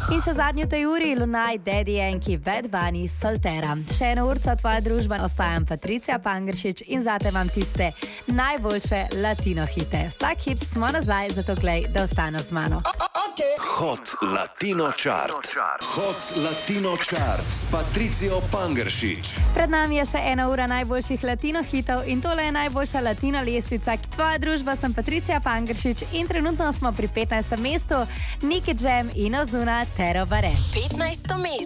In še zadnjo tej uri, Lunaj, Daddy Yankee, Bad Bunny, Soltera. Še eno urca tvoja družba, ostajam Patricija Pangeršič in zate vam tiste najboljše latino hite. Vsak hip smo nazaj, zato glej, da ostane z mano. Hot Latino Chart. Hot Latino Chart s Patricijo Pangeršič. Pred nami je še ena ura najboljših latino hitov in tole je najboljša latino lestvica. Tvoja družba, sem Patricija Pangeršič in trenutno smo pri 15. mestu. Nicky Jam in Ozuna, Tero Bare. 15. mesto.